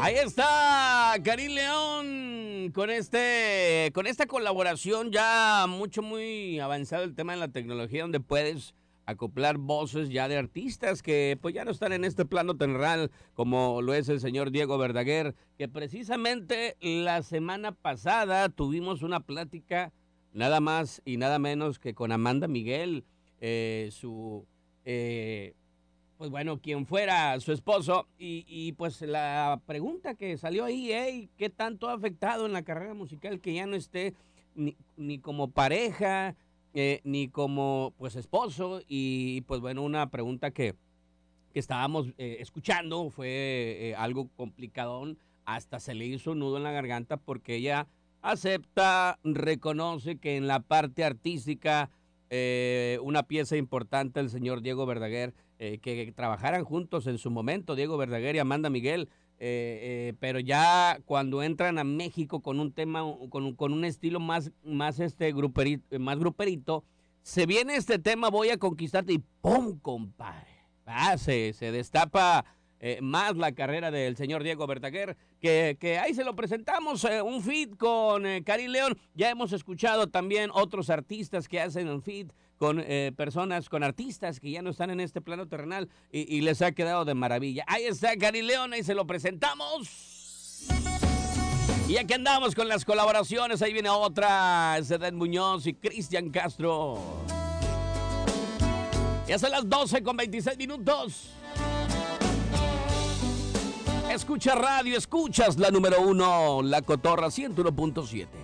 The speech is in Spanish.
Ahí está Karim León con esta colaboración ya muy avanzado el tema de la tecnología, donde puedes acoplar voces ya de artistas que pues ya no están en este plano terrenal, como lo es el señor Diego Verdaguer, que precisamente la semana pasada tuvimos una plática nada más y nada menos que con Amanda Miguel, pues bueno, quien fuera su esposo, y pues la pregunta que salió ahí, hey, ¿qué tanto ha afectado en la carrera musical que ya no esté ni como pareja, ni como pues esposo? Y pues bueno, una pregunta que estábamos escuchando fue algo complicadón, hasta se le hizo un nudo en la garganta porque ella acepta, reconoce que en la parte artística una pieza importante el señor Diego Verdaguer, que trabajaran juntos en su momento, Diego Verdaguer y Amanda Miguel, pero ya cuando entran a México con un tema, con un estilo más más gruperito, se viene este tema, voy a conquistarte y ¡pum, compadre! Se destapa más la carrera del señor Diego Verdaguer, que ahí se lo presentamos, un feat con Karim León. Ya hemos escuchado también otros artistas que hacen un feat con personas, con artistas que ya no están en este plano terrenal y les ha quedado de maravilla. Ahí está Karim León, ahí se lo presentamos. Y aquí andamos con las colaboraciones, ahí viene otra, Zedén Muñoz y Cristian Castro. Ya son las 12:26. Escucha radio, escuchas la número 1, La Cotorra 101.7.